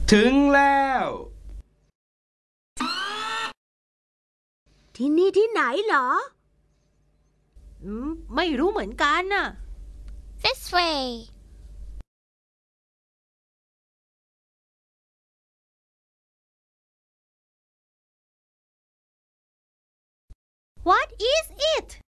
ถึงแล้วที่นี่ที่ไหนเหรอไม่รู้เหมือนกันน่ะ This way What is it